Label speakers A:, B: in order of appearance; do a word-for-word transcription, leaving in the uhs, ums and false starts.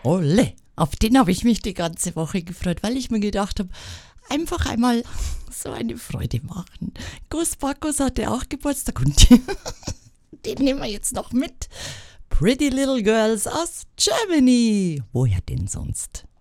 A: Ole, auf den habe ich mich die ganze Woche gefreut, weil ich mir gedacht habe, einfach einmal so eine Freude machen. Gus Bacchus hatte auch Geburtstag und den nehmen wir jetzt noch mit. Pretty Little Girls aus Germany. Woher denn sonst?